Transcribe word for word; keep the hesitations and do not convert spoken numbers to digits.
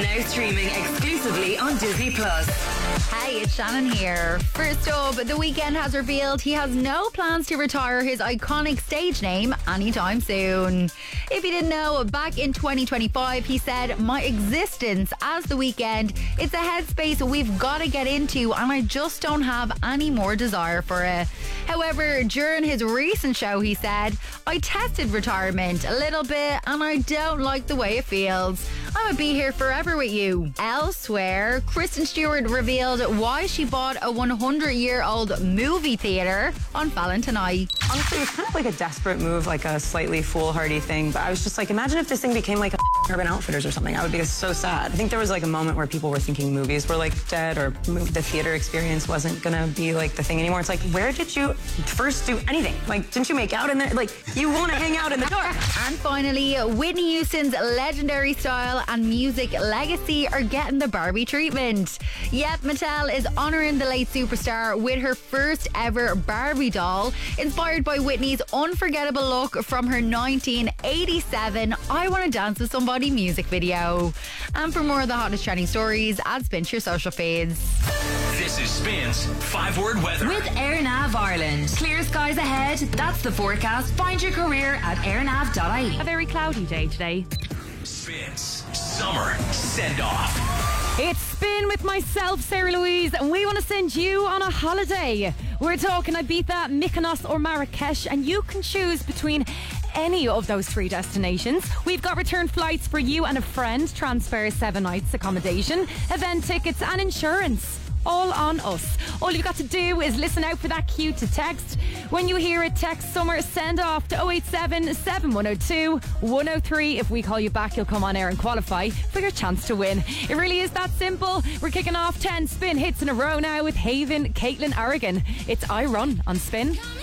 Now streaming exclusively on Disney Plus. Hey, it's Shannon here. First up, The Weeknd has revealed he has no plans to retire his iconic stage name anytime soon. If you didn't know, back in twenty twenty-five, he said, "My existence as The Weeknd, it's a headspace we've got to get into and I just don't have any more desire for it." However, during his recent show, he said, "I tested retirement a little bit and I don't like the way it feels. I'm gonna be here forever with you." Elsewhere, Kristen Stewart revealed why she bought a one hundred year old movie theatre on Valentine. Honestly, it was kind of like a desperate move, like a slightly foolhardy thing. But I was just like, imagine if this thing became like a Urban Outfitters or something. I would be so sad. I think there was like a moment where people were thinking movies were like dead, or the theater experience wasn't gonna be like the thing anymore. It's like, where did you first do anything? Like, didn't you make out in there? Like, you want to hang out in the dark. And finally, Whitney Houston's legendary style and music legacy are getting the Barbie treatment. Yep, Mattel is honouring the late superstar with her first ever Barbie doll, inspired by Whitney's unforgettable look from her nineteen eighty-seven I Wanna Dance With Somebody music video. And for more of the hottest trending stories, add Spin to your social feeds. This is Spin's five word weather. With AirNav Ireland. Clear skies ahead. That's the forecast. Find your career at airnav dot I E. A very cloudy day today. Spin's summer send off. It's Spin with myself, Sarah Louise, and we want to send you on a holiday. We're talking Ibiza, Mykonos or Marrakesh, and you can choose between any of those three destinations. We've got return flights for you and a friend, transfer seven nights accommodation, event tickets and insurance. All on us. All you've got to do is listen out for that cue to text. When you hear it, text summer send off to oh eight seven, seven one oh two, one oh three. If we call you back, you'll come on air and qualify for your chance to win. It really is that simple. We're kicking off ten Spin hits in a row now with Haven, Caitlin Aragon. It's I Run on Spin.